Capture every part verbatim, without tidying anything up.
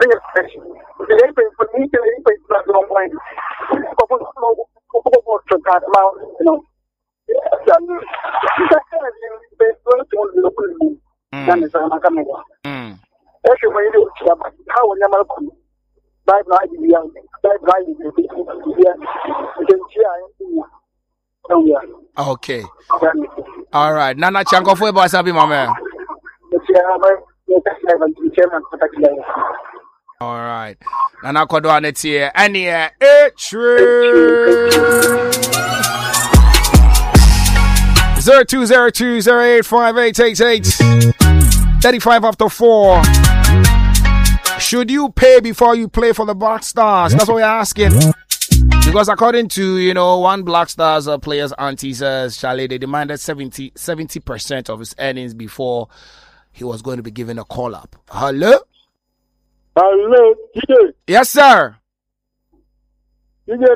Okay. All right. Nana Chanko for boss abi mama. All right. Nana kodo anetie. Any eh zero two zero two zero eight five eight eight eight thirty-five after four. Should you pay before you play for the Black Stars? That's what we're asking. Because according to, you know, one Black Stars uh, player's auntie says, Charlie, they demanded seventy percent of his earnings before he was going to be given a call up. Hello? Hello, T J. Yes, sir. T J,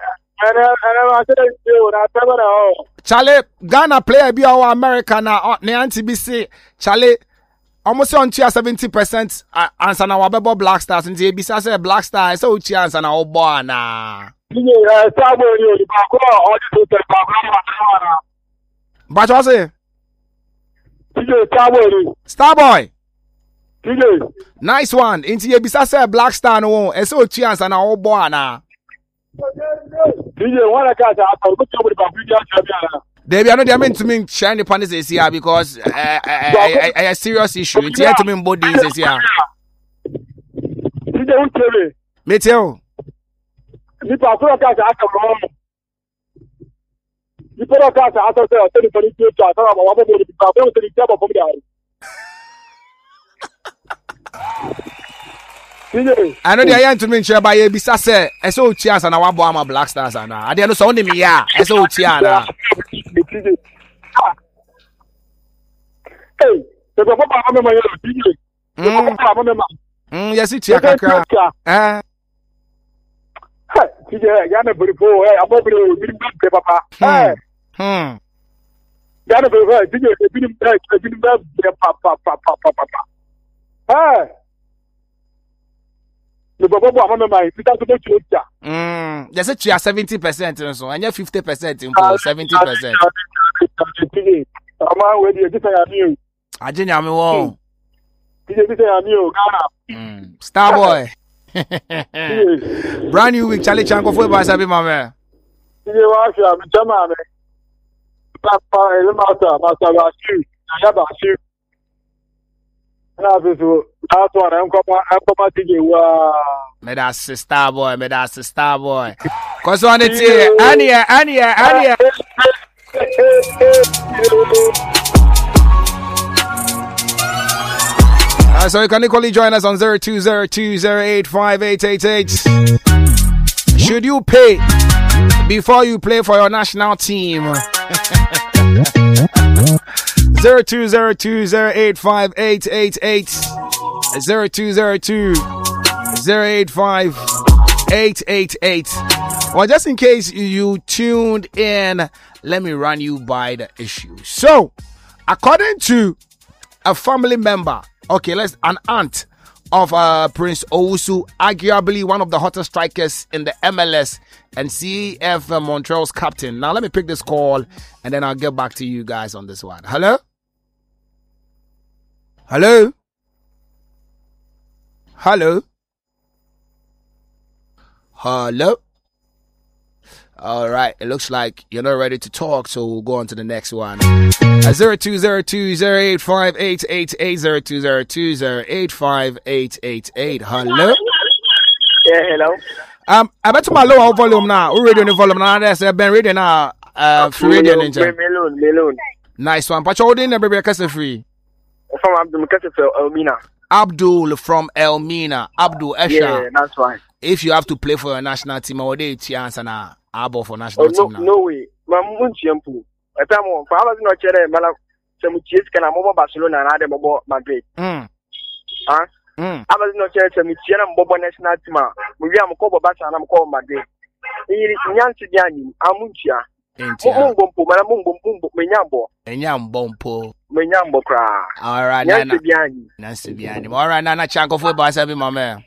Charlie, Ghana player be our American now. Ne auntie be say, Charlie, almost on chia seventy percent answer na wabebo Black Stars. And they be say Black Stars, so chia answer na obo na. But what's it? Starboy. Nice one. Into ye bisa say Black Star no. E so chance na obo na. They be no they mean to me shine the panels this year because a serious issue. It's here to me body this year. Me too. Ni pa ko ka sa aka mo. Ni pa ka sa aka sa tele tele ti ta ta ba wa bo ni pa ko tele ti ba ko mi dari. I know they are to me share by ye bisa say e so chance na wa bo am Black Stars na. Ade no so me ya e so chia na. Hey, the papa am me ya T J. Mm. Papa am me ma. Mm, yes chia kakra. Eh. T J, ya na buri po, eh, abo buri buri buri papa. Eh. Hmm. Ya na buri, T J, buri buri buri buri papa papa papa. Eh. The papa bo amana mai, pita to do chucha. Mm, yes it chia seventy percent so, and fifty percent impo seventy percent. T J, ama we dey say am you. Ajenya me won. T J say am you, Ghana. Mm. Starboy. Brand new week, Charlie Chanko for boss abi mama. T J wa sha me chama me. Papa ele mata, mata ba shi, ya ba shi. Na so that's one I'm come I'm come T J wa. Me da Starboy, me da Starboy. Cause on it here, Ania, Ania, Ania. Uh, so you can equally join us on zero two zero two zero eight five eight eight eight. Should you pay before you play for your national team? zero two zero two zero eight five eight eight eight. zero two zero two zero eight five eight eight eight. Well, just in case you tuned in, let me run you by the issue. So, according to a family member, okay, let's an aunt of uh, Prince Owusu, arguably one of the hottest strikers in the M L S and C F uh, Montreal's captain. Now, let me pick this call and then I'll get back to you guys on this one. Hello? Hello? Hello? Hello? All right, it looks like you're not ready to talk, so we'll go on to the next one. Uh, zero two zero two zero eight five eight eight eight zero two zero two zero eight five eight eight eight. Hello? Yeah, hello. Um, I bet my lower volume now. We're reading the volume now. There's a Ben reading now. Uh, free radio ninja. Melon, melon. Nice one. But you're holding the baby case free. From Abdul Mukasif Elmina. Abdul from Elmina. Abdul Esha. Yeah, that's right. If you have to play for your national team, what day chance and a abo for national oh, no, team now? No way. My munchiampu. A time on Palas no chere, Malam, some cheese can a mobile Barcelona and Adam Madrid. Mm. Huh? Mm. I was no church and Michiana Bobo national team. We are Mokobo Bassa and I'm called Madrid. He is Yancy Yanni, Amunchia. Mumbo, Malamumbo, Menyambo. Enyambompo. Menyambo cry. All right, Nancy Biani. Nancy Biani. All right, Nana Chanko for boss, my man.